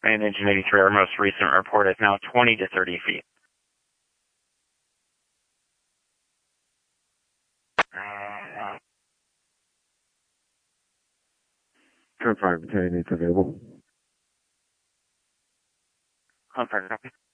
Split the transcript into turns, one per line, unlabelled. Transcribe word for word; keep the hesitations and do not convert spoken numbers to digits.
And Engine eighty-three, our most recent report is now twenty to thirty feet.
ten five, ten, it's available.
Confirm, copy.